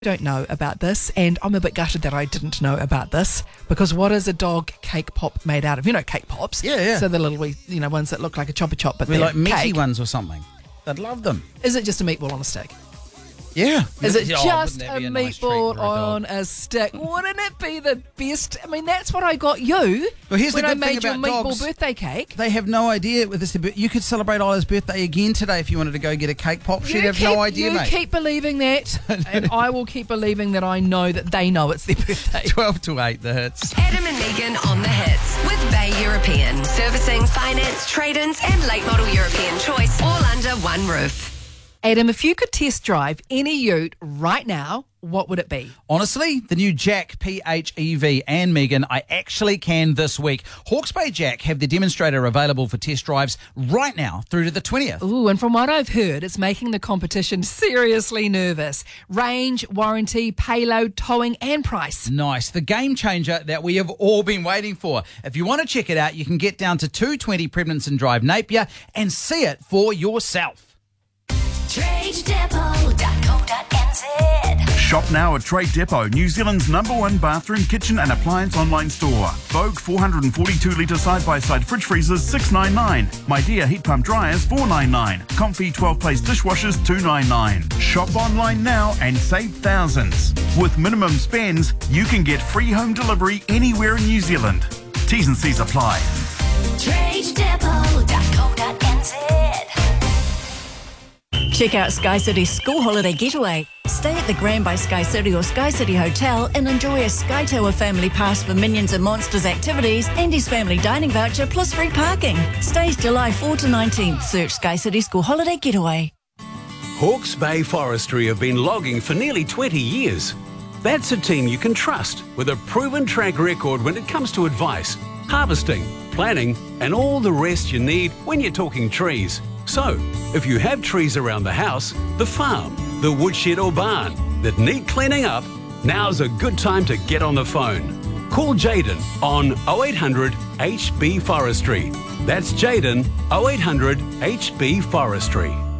Don't know about this, and I'm a bit gutted that I didn't know about this, because what is a dog cake pop made out of? You know cake pops? Yeah. So the little wee, ones that look like a chopper chop, but They're they're like meaty cake. ones or something. I'd love them. Is it just a meatball on a stick? Yeah. Is it Oh, just wouldn't a that be nice treat meatball for a dog? on a stick? Wouldn't it be the best? I mean, that's what I got you Well, here's the when I good thing made your about meatball dogs. birthday cake. They have no idea with this. You could celebrate Isla's birthday again today if you wanted to go get a cake pop. She'd have no idea, you mate. keep believing that, and I will keep believing that I know that they know it's their birthday. 12 to 8, the hits. Adam and Megan on the hits with Bay European. Servicing, finance, trade-ins and late model European choice all under one roof. Adam, if you could test drive any ute right now, what would it be? Honestly, the new Jack PHEV and Megan, I actually can this week. Hawke's Bay Jack have the demonstrator available for test drives right now through to the 20th. Ooh, and from what I've heard, it's making the competition seriously nervous. Range, warranty, payload, towing and price. Nice. The game changer that we have all been waiting for. If you want to check it out, you can get down to 220 Pregnanson Drive, Napier, and see it for yourself. TradeDepot.co.nz. Shop now at Trade Depot, New Zealand's #1 bathroom, kitchen and appliance online store. Vogue 442 litre side-by-side fridge freezers $699. My Dear heat pump dryers $499. Comfy 12-place dishwashers $299. Shop online now and save thousands. With minimum spends, you can get free home delivery anywhere in New Zealand. T's and C's apply. TradeDepot.co.nz. Check out Sky City's school holiday getaway. Stay at the Grand by Sky City or Sky City Hotel and enjoy a Sky Tower family pass for Minions and Monsters activities and his family dining voucher plus free parking. Stays July 4 to 19th. Search Sky City School Holiday Getaway. Hawke's Bay Forestry have been logging for nearly 20 years. That's a team you can trust with a proven track record when it comes to advice, harvesting, planning and all the rest you need when you're talking trees. So, if you have trees around the house, the farm, the woodshed or barn that need cleaning up, now's a good time to get on the phone. Call Jaden on 0800 HB Forestry. That's Jaden 0800 HB Forestry.